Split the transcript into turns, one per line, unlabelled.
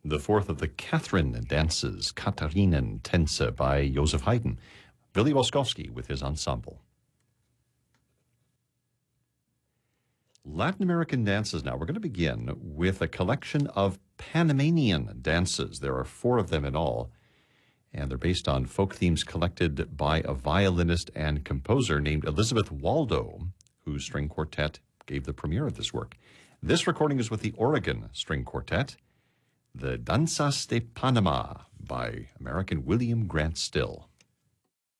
the fourth of the Catherine dances, Katharinentänze by Joseph Haydn. Billy Woskowski with his ensemble. Latin American dances now. We're going to begin with a collection of Panamanian dances. There are 4 of them in all, and they're based on folk themes collected by a violinist and composer named Elizabeth Waldo, whose string quartet gave the premiere of this work. This recording is with the Oregon String Quartet, the Danzas de Panama by American William Grant Still.